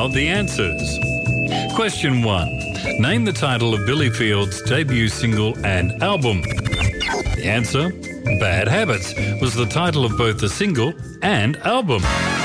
Now the answers. Question 1. Name the title of Billy Field's debut single and album. The answer, Bad Habits, was the title of both the single and album.